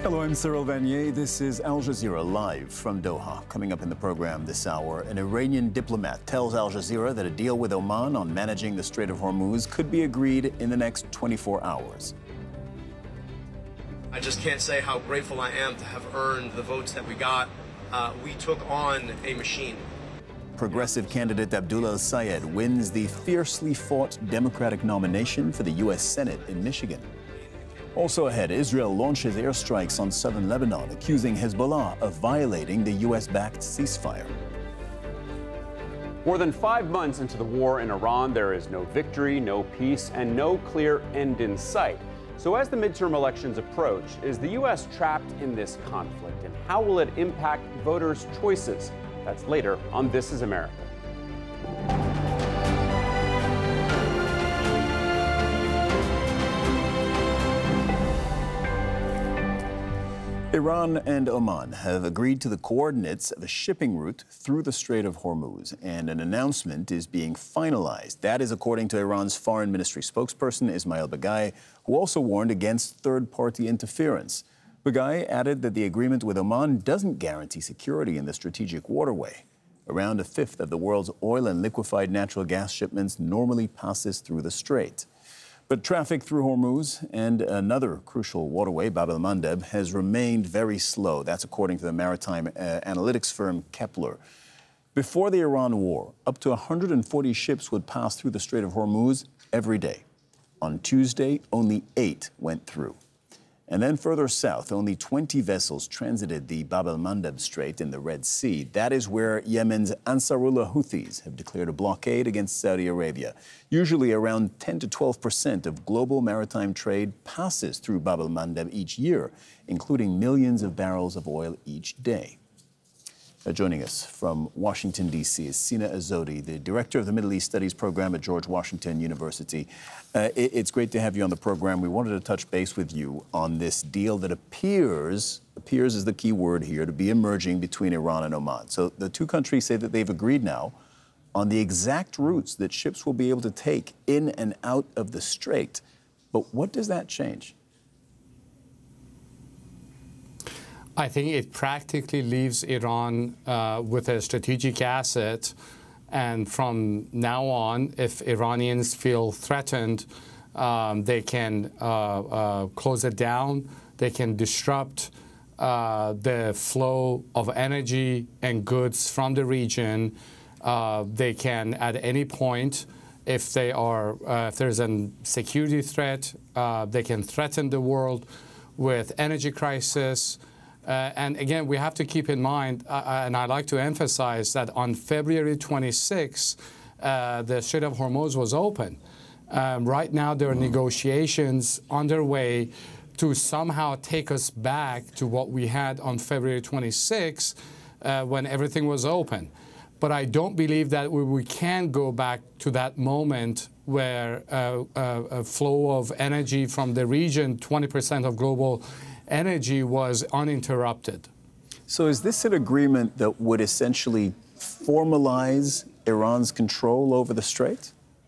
Hello, I'm Cyril Vanier. This is Al Jazeera live from Doha. Coming up in the program this hour, an Iranian diplomat tells Al Jazeera that a deal with Oman on managing the Strait of Hormuz could be agreed in the next 24 hours. I just can't say how grateful I am to have earned the votes that we got. We took on a machine. Progressive candidate Abdullah El-Sayed wins the fiercely fought Democratic nomination for the U.S. Senate in Michigan. Also ahead, Israel launches airstrikes on southern Lebanon, accusing Hezbollah of violating the U.S.-backed ceasefire. More than 5 months into the war in Iran, there is no victory, no peace, and no clear end in sight. So as the midterm elections approach, is the U.S. trapped in this conflict, and how will it impact voters' choices? That's later on This Is America. Iran and Oman have agreed to the coordinates of a shipping route through the Strait of Hormuz, and an announcement is being finalized. That is according to Iran's foreign ministry spokesperson, Ismail Baghai, who also warned against third-party interference. Baghai added that the agreement with Oman doesn't guarantee security in the strategic waterway. Around a fifth of the world's oil and liquefied natural gas shipments normally passes through the strait. But traffic through Hormuz and another crucial waterway, Bab el-Mandeb, has remained very slow. That's according to the maritime analytics firm Kepler. Before the Iran war, up to 140 ships would pass through the Strait of Hormuz every day. On Tuesday, only 8 went through. And then further south, only 20 vessels transited the Bab el-Mandeb Strait in the Red Sea. That is where Yemen's Ansarullah Houthis have declared a blockade against Saudi Arabia. Usually around 10 to 12% of global maritime trade passes through Bab el-Mandeb each year, including millions of barrels of oil each day. Joining us from Washington, D.C. is Sina Azodi, the director of the Middle East Studies program at George Washington University. It's great to have you on the program. We wanted to touch base with you on this deal that appears is the key word here, to be emerging between Iran and Oman. So the two countries say that they've agreed now on the exact routes that ships will be able to take in and out of the strait. But what does that change? I think it practically leaves Iran with a strategic asset. And from now on, if Iranians feel threatened, they can close it down. They can disrupt the flow of energy and goods from the region. They can, at any point, if there's a security threat, they can threaten the world with energy crisis. And again, we have to keep in mind, and I'd like to emphasize that on February 26, the Strait of Hormuz was open. Right now, there are negotiations underway to somehow take us back to what we had on February 26, when everything was open. But I don't believe that we can go back to that moment where a flow of energy from the region, 20% of global energy, was uninterrupted. So is this an agreement that would essentially formalize Iran's control over the strait?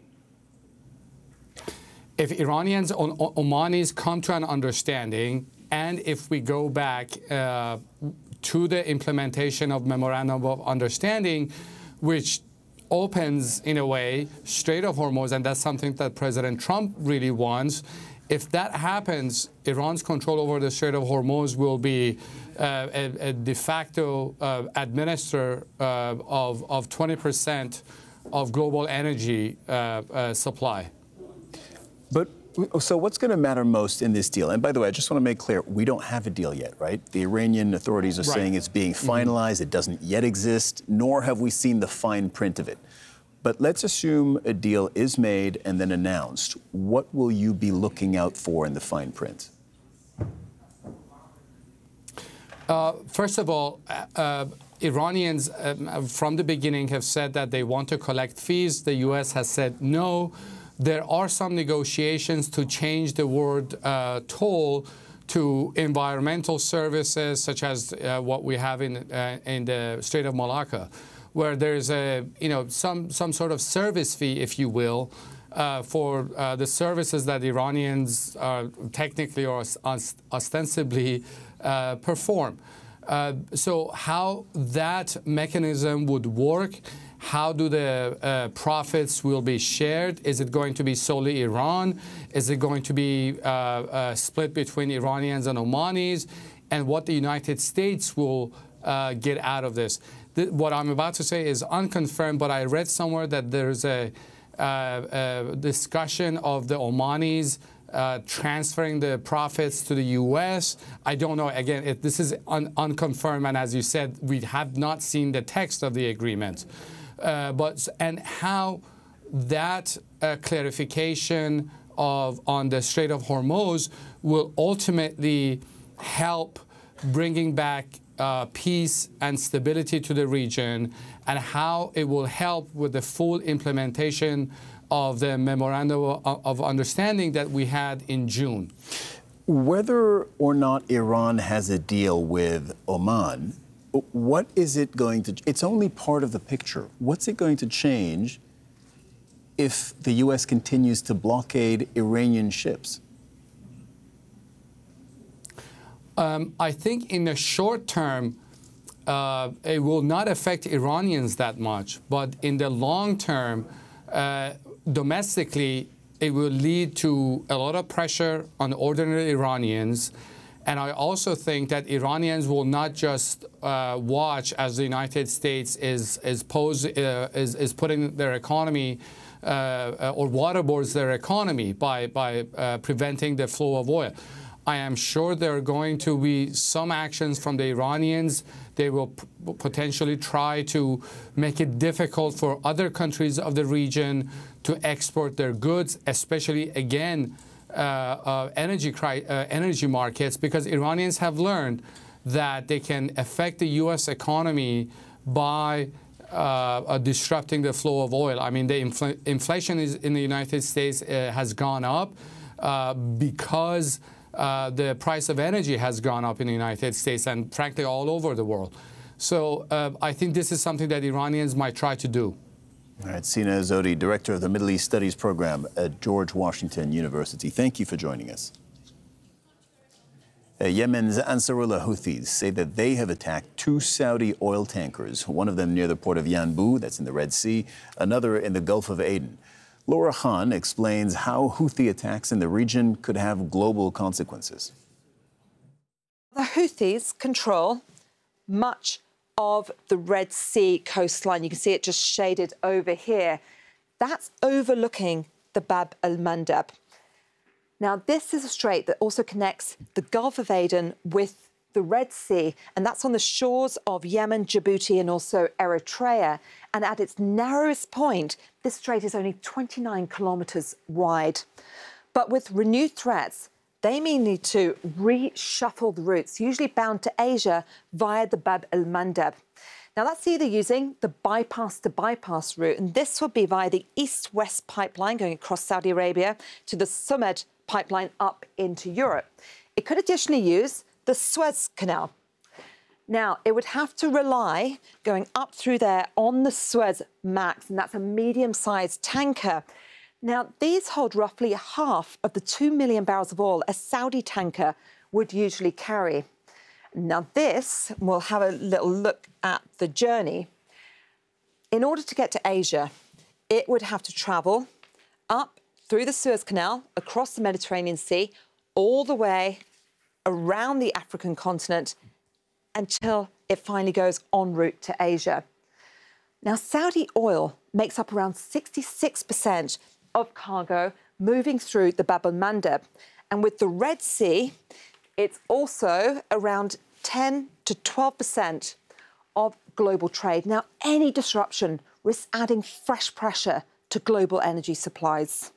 If Iranians or Omanis come to an understanding, and if we go back to the implementation of Memorandum of Understanding, which opens, in a way, Strait of Hormuz, and that's something that President Trump really wants. If that happens, Iran's control over the Strait of Hormuz will be a de facto administrator of 20% of global energy supply. But so what's going to matter most in this deal? And by the way, I just want to make clear, we don't have a deal yet, right? The Iranian authorities are saying it's being finalized. It doesn't yet exist, nor have we seen the fine print of it. But let's assume a deal is made and then announced. What will you be looking out for in the fine print? First of all, Iranians from the beginning have said that they want to collect fees. The U.S. has said no. There are some negotiations to change the word toll to environmental services, such as what we have in the Strait of Malacca, where there's some sort of service fee, if you will, for the services that Iranians technically or ostensibly perform. So how that mechanism would work, how do the profits will be shared? Is it going to be solely Iran? Is it going to be split between Iranians and Omanis? And what the United States will get out of this. What I'm about to say is unconfirmed, but I read somewhere that there's a discussion of the Omanis transferring the profits to the U.S. I don't know. Again, this is unconfirmed, and as you said, we have not seen the text of the agreement. And how that clarification on the Strait of Hormuz will ultimately help bringing back peace and stability to the region, and how it will help with the full implementation of the Memorandum of Understanding that we had in June. Whether or not Iran has a deal with Oman, what is it going to... It's only part of the picture. What's it going to change if the U.S. continues to blockade Iranian ships? I think in the short term, it will not affect Iranians that much. But in the long term, domestically, it will lead to a lot of pressure on ordinary Iranians. And I also think that Iranians will not just watch as the United States is putting their economy or waterboards their economy by preventing the flow of oil. I am sure there are going to be some actions from the Iranians. They will potentially try to make it difficult for other countries of the region to export their goods, especially, again, energy markets, because Iranians have learned that they can affect the U.S. economy by disrupting the flow of oil. I mean, the inflation in the United States has gone up because the price of energy has gone up in the United States and, frankly, all over the world. So I think this is something that Iranians might try to do. All right, Sina Zodi, Director of the Middle East Studies Program at George Washington University. Thank you for joining us. Yemen's Ansarullah Houthis say that they have attacked 2 Saudi oil tankers, one of them near the port of Yanbu, that's in the Red Sea, another in the Gulf of Aden. Laura Khan explains how Houthi attacks in the region could have global consequences. The Houthis control much of the Red Sea coastline. You can see it just shaded over here. That's overlooking the Bab el-Mandeb. Now, this is a strait that also connects the Gulf of Aden with the Red Sea, and that's on the shores of Yemen, Djibouti, and also Eritrea. And at its narrowest point, this strait is only 29 kilometres wide. But with renewed threats, they may need to reshuffle the routes, usually bound to Asia via the Bab el-Mandeb. Now, that's either using the bypass-to-bypass route, and this would be via the east-west pipeline going across Saudi Arabia to the Sumed pipeline up into Europe. It could additionally use the Suez Canal. Now, it would have to rely going up through there on the Suez Max, and that's a medium-sized tanker. Now, these hold roughly half of the 2 million barrels of oil a Saudi tanker would usually carry. Now, this, we'll have a little look at the journey. In order to get to Asia, it would have to travel up through the Suez Canal, across the Mediterranean Sea, all the way around the African continent until it finally goes en route to Asia. Now, Saudi oil makes up around 66% of cargo moving through the Bab el-Mandeb. And with the Red Sea, it's also around 10 to 12% of global trade. Now, any disruption risks adding fresh pressure to global energy supplies.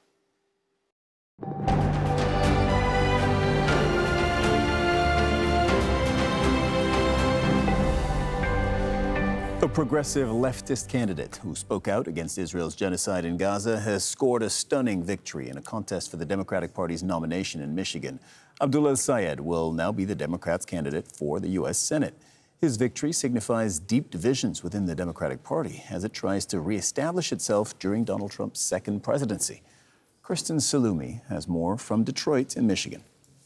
A progressive leftist candidate who spoke out against Israel's genocide in Gaza has scored a stunning victory in a contest for the Democratic Party's nomination in Michigan. Abdullah El-Sayed will now be the Democrats' candidate for the U.S. Senate. His victory signifies deep divisions within the Democratic Party as it tries to reestablish itself during Donald Trump's second presidency. Kristen Salumi has more from Detroit in Michigan.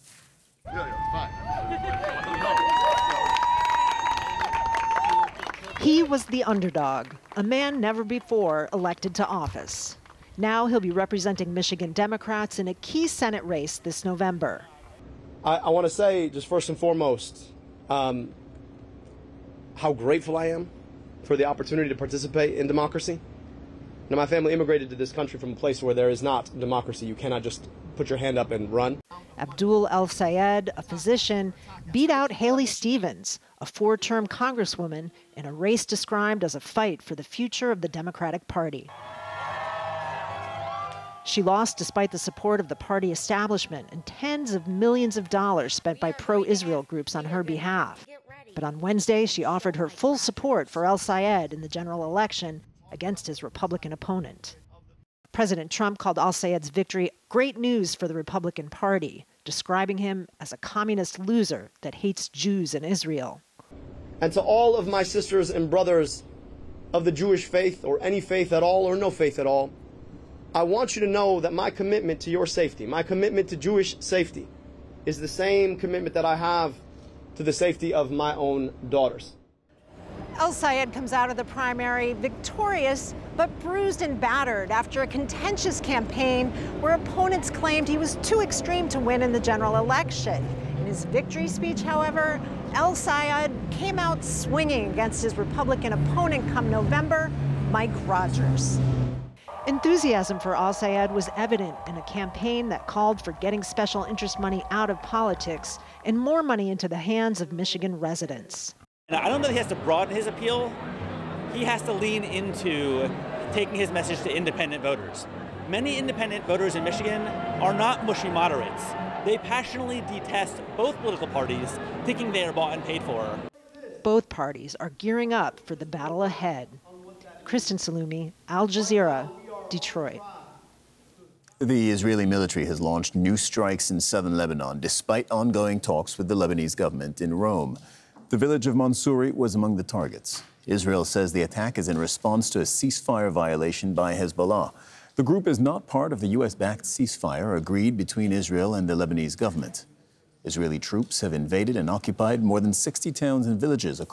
He was the underdog, a man never before elected to office. Now he'll be representing Michigan Democrats in a key Senate race this November. I want to say, just first and foremost, how grateful I am for the opportunity to participate in democracy. Now, my family immigrated to this country from a place where there is not democracy. You cannot just put your hand up and run. Abdul El-Sayed, a physician, beat out Haley Stevens, a 4-term congresswoman, in a race described as a fight for the future of the Democratic Party. She lost despite the support of the party establishment and tens of millions of dollars spent by pro-Israel groups on her behalf. But on Wednesday, she offered her full support for El-Sayed in the general election against his Republican opponent. President Trump called El-Sayed's victory great news for the Republican Party, describing him as a communist loser that hates Jews and Israel. And to all of my sisters and brothers of the Jewish faith, or any faith at all, or no faith at all, I want you to know that my commitment to your safety, my commitment to Jewish safety, is the same commitment that I have to the safety of my own daughters. El-Sayed comes out of the primary victorious, but bruised and battered after a contentious campaign where opponents claimed he was too extreme to win in the general election. In his victory speech, however, El-Sayed came out swinging against his Republican opponent come November, Mike Rogers. Enthusiasm for El-Sayed was evident in a campaign that called for getting special interest money out of politics and more money into the hands of Michigan residents. And I don't know that he has to broaden his appeal. He has to lean into taking his message to independent voters. Many independent voters in Michigan are not mushy moderates. They passionately detest both political parties, thinking they are bought and paid for. Both parties are gearing up for the battle ahead. Kristen Salumi, Al Jazeera, Detroit. The Israeli military has launched new strikes in southern Lebanon, despite ongoing talks with the Lebanese government in Rome. The village of Mansouri was among the targets. Israel says the attack is in response to a ceasefire violation by Hezbollah. The group is not part of the U.S.-backed ceasefire agreed between Israel and the Lebanese government. Israeli troops have invaded and occupied more than 60 towns and villages across